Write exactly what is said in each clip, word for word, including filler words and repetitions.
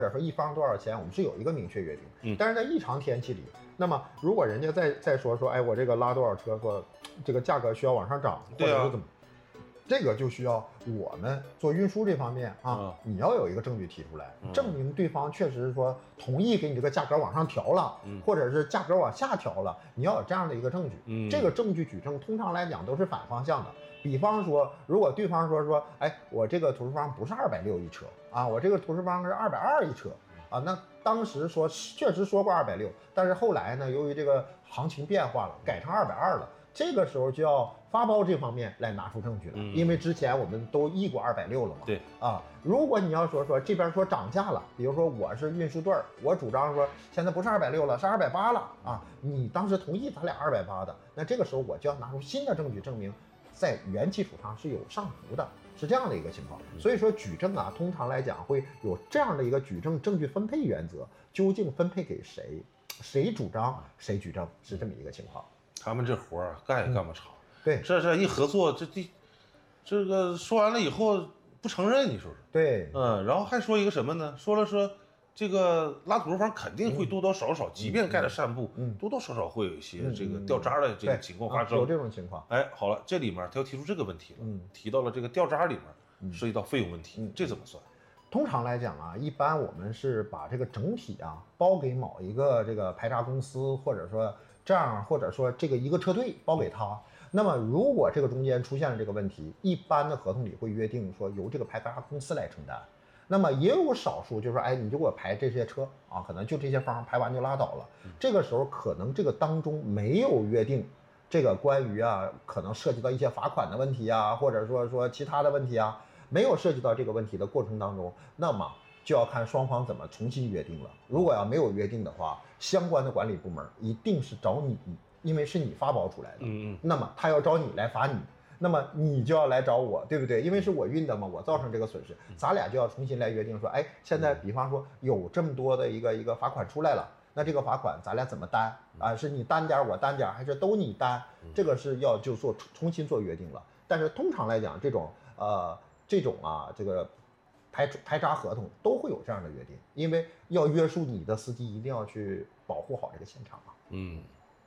者说一方多少钱，我们是有一个明确约定。 嗯， 但是在异常天气里，那么如果人家再再说说，哎，我这个拉多少车，说这个价格需要往上涨，或者是怎么，这个就需要我们做运输这方面啊， 嗯、 你要有一个证据提出来， 嗯、 证明对方确实说同意给你这个价格往上调了， 嗯、 或者是价格往下调了，你要有这样的一个证据。 嗯， 这个证据举证通常来讲都是反方向的。比方说，如果对方说说，哎，我这个土石方不是二百六一车啊，我这个土石方是二百二一车啊，那当时说确实说过二百六，但是后来呢，由于这个行情变化了，改成二百二了。这个时候就要发包这方面来拿出证据来， 嗯、 因为之前我们都议过二百六了嘛。 对啊，如果你要说说这边说涨价了，比如说我是运输队儿，我主张说现在不是二百六了，是二百八了啊，你当时同意咱俩二百八的，那这个时候我就要拿出新的证据证明在原基础上是有上浮的，是这样的一个情况。所以说举证啊，通常来讲会有这样的一个举证证据分配原则，究竟分配给谁，谁主张谁举证，是这么一个情况。 他们这活儿干也干不长。嗯对， 这这一合作，这这这个说完了以后不承认，你说说？ 对， 嗯，然后还说一个什么呢？说了说这个拉土石方肯定会多多少少，嗯、即便盖了扇布，嗯，多多少少会有一些这个掉渣的这个情况发生， 有这种情况。 哎，好了，这里面他又提出这个问题了，嗯，提到了这个掉渣里面涉及到费用问题，嗯、这怎么算？ 通常来讲啊，一般我们是把这个整体啊包给某一个这个排渣公司，或者说这样，或者说这个一个车队包给他。那么如果这个中间出现了这个问题，一般的合同里会约定说由这个排渣公司来承担。那么也有少数就是说，哎，你就给我排这些车啊，可能就这些方排完就拉倒了。这个时候可能这个当中没有约定这个关于啊可能涉及到一些罚款的问题啊，或者说说其他的问题啊，没有涉及到这个问题的过程当中，那么就要看双方怎么重新约定了。如果要没有约定的话，相关的管理部门一定是找你，因为是你发包出来的，嗯嗯，那么他要找你来罚你，那么你就要来找我，对不对？因为是我运的嘛，我造成这个损失，咱俩就要重新来约定说，哎，现在比方说有这么多的一个一个罚款出来了，那这个罚款咱俩怎么担啊？是你担点我担点，还是都你担？这个是要就做重新做约定了。但是通常来讲，这种呃这种啊这个排排渣合同都会有这样的约定，因为要约束你的司机一定要去保护好这个现场嘛。 嗯。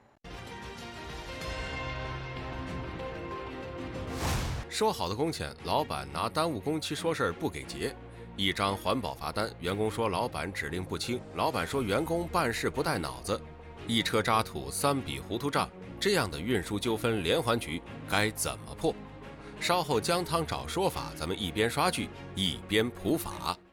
说好的工钱，老板拿耽误工期说事儿不给结；一张环保罚单，员工说老板指令不清，老板说员工办事不带脑子；一车渣土三笔糊涂账，这样的运输纠纷连环局该怎么破？稍后姜汤找说法，咱们一边刷剧一边普法。